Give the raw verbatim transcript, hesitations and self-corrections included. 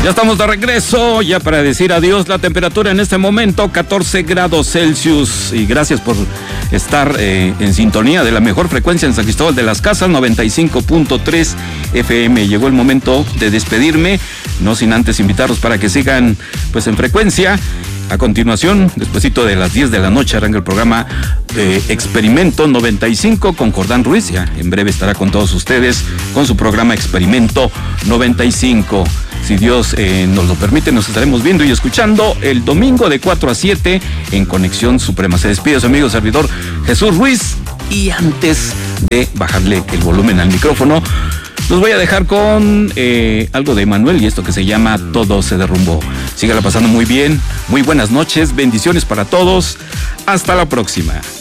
Ya estamos de regreso, ya para decir adiós. La temperatura en este momento, catorce grados Celsius. Y gracias por estar eh, en sintonía de la mejor frecuencia en San Cristóbal de las Casas, noventa y cinco punto tres F M. Llegó el momento de despedirme, no sin antes invitarlos para que sigan pues en frecuencia. A continuación, despuesito de las diez de la noche, arranca el programa eh, Experimento noventa y cinco con Jordán Ruiz. Ya en breve estará con todos ustedes con su programa Experimento noventa y cinco. Si Dios eh, nos lo permite, nos estaremos viendo y escuchando el domingo de cuatro a siete en Conexión Suprema. Se despide su amigo servidor Jesús Ruiz, y antes de bajarle el volumen al micrófono, los voy a dejar con eh, algo de Manuel y esto que se llama Todo se derrumbó. Sígala pasando muy bien, muy buenas noches, bendiciones para todos, hasta la próxima.